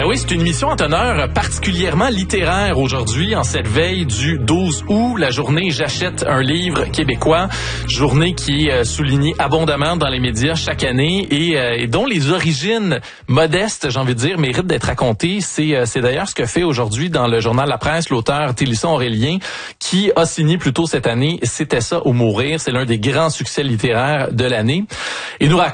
Ben oui, c'est une émission en teneur particulièrement littéraire aujourd'hui, en cette veille du 12 août, la journée J'achète un livre québécois, journée qui est soulignée abondamment dans les médias chaque année et dont les origines modestes, j'ai envie de dire, méritent d'être racontées. C'est d'ailleurs ce que fait aujourd'hui dans le journal La Presse l'auteur Télisson Aurélien, qui a signé plus tôt cette année « C'était ça ou mourir ». C'est l'un des grands succès littéraires de l'année. Et nous